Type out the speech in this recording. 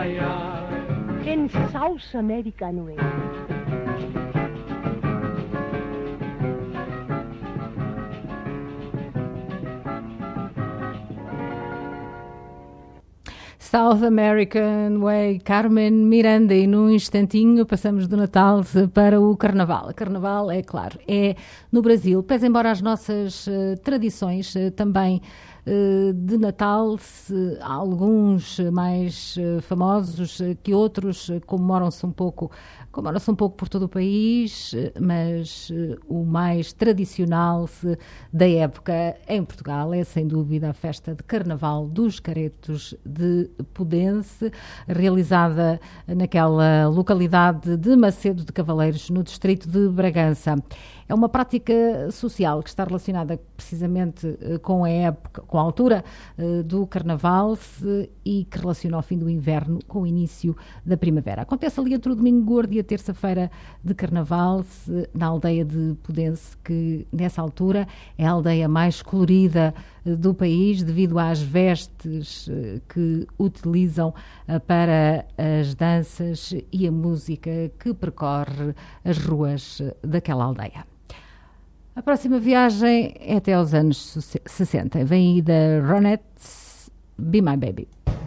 allá. En South America no es. South American Way, Carmen Miranda, e num instantinho passamos do Natal para o Carnaval. Carnaval, é claro, é no Brasil, pese embora as nossas tradições também de Natal, alguns mais famosos que outros comemoram-se um pouco por todo o país, mas o mais tradicional da época em Portugal é sem dúvida a festa de Carnaval dos Caretos de Pudense, realizada naquela localidade de Macedo de Cavaleiros, no distrito de Bragança. É uma prática social que está relacionada precisamente com a época, com a altura do Carnaval e que relaciona o fim do inverno com o início da primavera. Acontece ali entre o Domingo Gordo e a terça-feira de Carnaval, na aldeia de Pudense, que nessa altura é a aldeia mais colorida do país, devido às vestes que utilizam para as danças e a música que percorre as ruas daquela aldeia. A próxima viagem é até aos anos 60. Vem aí da Ronettes, Be My Baby.